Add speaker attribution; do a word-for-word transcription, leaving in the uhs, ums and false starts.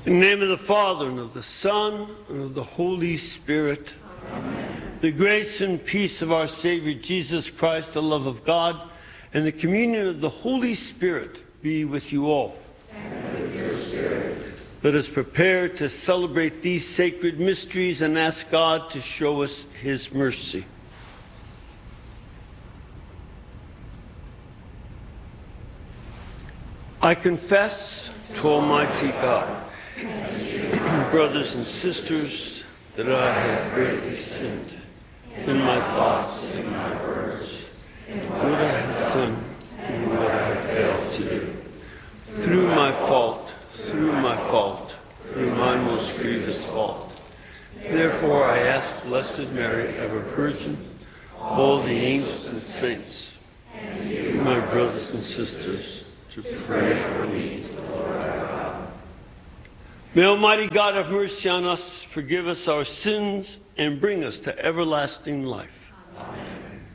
Speaker 1: In the name of the Father, and of the Son, and of the Holy Spirit.
Speaker 2: Amen.
Speaker 1: The grace and peace of our Savior Jesus Christ, the love of God, and the communion of the Holy Spirit be with you all.
Speaker 2: And with your spirit.
Speaker 1: Let us prepare to celebrate these sacred mysteries and ask God to show us his mercy. I confess to Almighty God, brothers and sisters, that I have greatly sinned in my thoughts and in my words, in what I have done and what I have failed to do. Through my fault, through my fault, through my most grievous fault. Therefore I ask Blessed Mary, ever Virgin, all the angels and saints, and you, my brothers and sisters, to pray for me to the Lord our God. May Almighty God have mercy on us, forgive us our sins, and bring us to everlasting life.